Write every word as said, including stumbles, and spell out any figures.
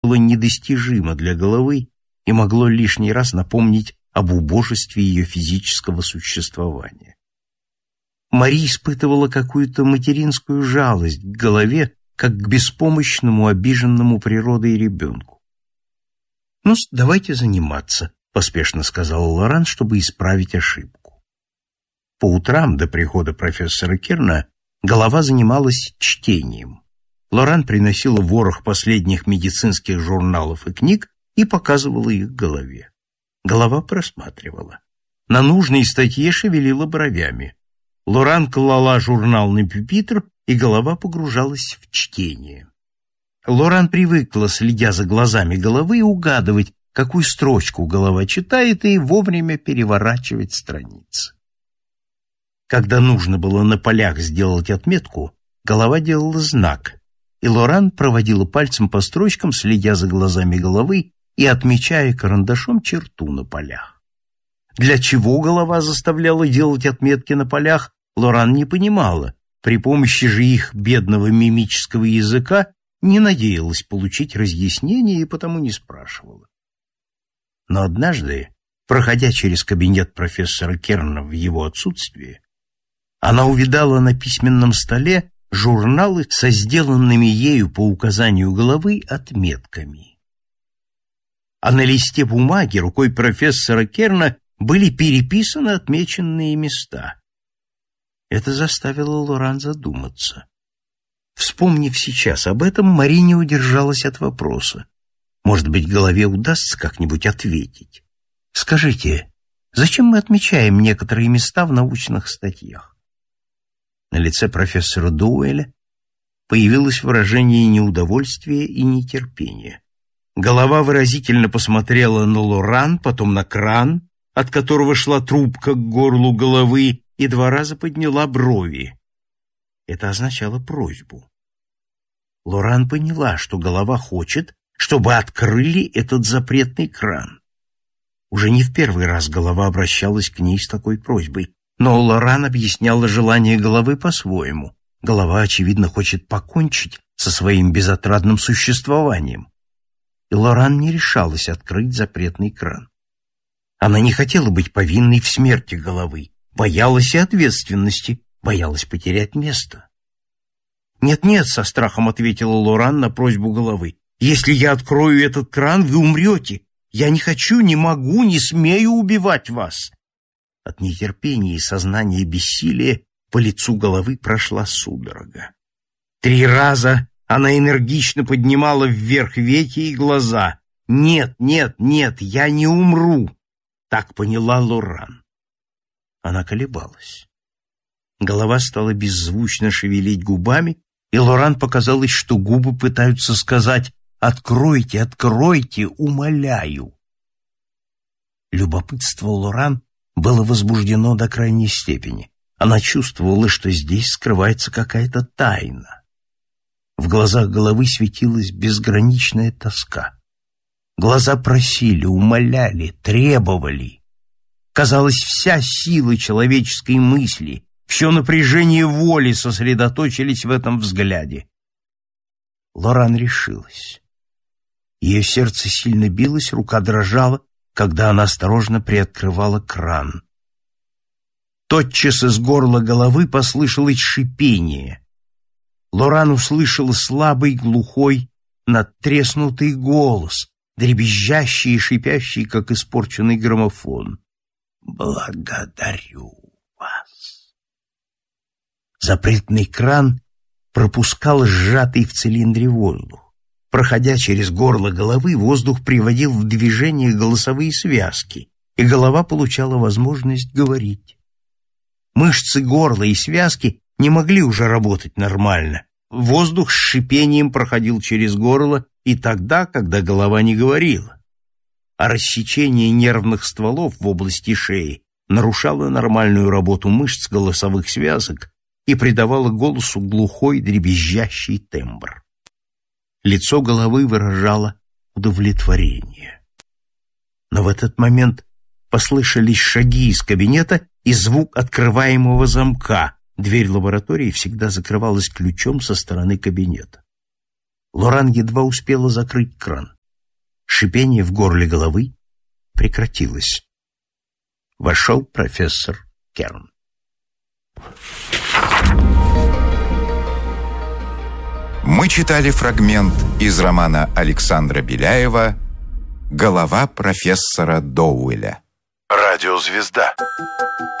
было недостижимо для головы и могло лишний раз напомнить об убожестве ее физического существования. Мари испытывала какую-то материнскую жалость к голове, как к беспомощному, обиженному природой ребенку. «Ну, давайте заниматься», — поспешно сказала Лоран, чтобы исправить ошибку. По утрам до прихода профессора Керна голова занималась чтением. Лоран приносила ворох последних медицинских журналов и книг и показывала их голове. Голова просматривала. На нужной статье шевелила бровями. Лоран клала журнал на пюпитр, и голова погружалась в чтение. Лоран привыкла, следя за глазами головы, угадывать, какую строчку голова читает, и вовремя переворачивать страницы. Когда нужно было на полях сделать отметку, голова делала знак, и Лоран проводила пальцем по строчкам, следя за глазами головы и отмечая карандашом черту на полях. Для чего голова заставляла делать отметки на полях, Лоран не понимала, при помощи же их бедного мимического языка не надеялась получить разъяснение и потому не спрашивала. Но однажды, проходя через кабинет профессора Керна в его отсутствие, она увидала на письменном столе журналы со сделанными ею по указанию головы отметками. А на листе бумаги рукой профессора Керна были переписаны отмеченные места. Это заставило Лоран задуматься. Вспомнив сейчас об этом, Мари не удержалась от вопроса. Может быть, голове удастся как-нибудь ответить. Скажите, зачем мы отмечаем некоторые места в научных статьях? На лице профессора Дуэля появилось выражение неудовольствия и нетерпения. Голова выразительно посмотрела на Лоран, потом на кран, от которого шла трубка к горлу головы, и два раза подняла брови. Это означало просьбу. Лоран поняла, что голова хочет, чтобы открыли этот запретный кран. Уже не в первый раз голова обращалась к ней с такой просьбой, но Лоран объясняла желание головы по-своему. Голова, очевидно, хочет покончить со своим безотрадным существованием. И Лоран не решалась открыть запретный кран. Она не хотела быть повинной в смерти головы, боялась и ответственности, боялась потерять место. «Нет-нет», — со страхом ответила Лоран на просьбу головы, «если я открою этот кран, вы умрете. Я не хочу, не могу, не смею убивать вас». От нетерпения и сознания бессилия по лицу головы прошла судорога. Три раза она энергично поднимала вверх веки и глаза. «Нет, нет, нет, я не умру», — так поняла Лоран. Она колебалась. Голова стала беззвучно шевелить губами, и Лоран показалось, что губы пытаются сказать «Откройте, откройте, умоляю». Любопытство Лоран было возбуждено до крайней степени. Она чувствовала, что здесь скрывается какая-то тайна. В глазах головы светилась безграничная тоска. Глаза просили, умоляли, требовали. Казалось, вся сила человеческой мысли, все напряжение воли сосредоточились в этом взгляде. Лоран решилась. Ее сердце сильно билось, рука дрожала, когда она осторожно приоткрывала кран. Тотчас из горла головы послышалось шипение. Лоран услышала слабый, глухой, надтреснутый голос, дребезжащий и шипящий, как испорченный граммофон. «Благодарю вас». Запретный кран пропускал сжатый в цилиндре воздух. Проходя через горло головы, воздух приводил в движение голосовые связки, и голова получала возможность говорить. Мышцы горла и связки не могли уже работать нормально. Воздух с шипением проходил через горло и тогда, когда голова не говорила. А рассечение нервных стволов в области шеи нарушало нормальную работу мышц голосовых связок и придавало голосу глухой дребезжащий тембр. Лицо головы выражало удовлетворение. Но в этот момент послышались шаги из кабинета и звук открываемого замка. Дверь лаборатории всегда закрывалась ключом со стороны кабинета. Лоран едва успела закрыть кран. Шипение в горле головы прекратилось. Вошел профессор Керн. Мы читали фрагмент из романа Александра Беляева «Голова профессора Доуэля». Радиозвезда.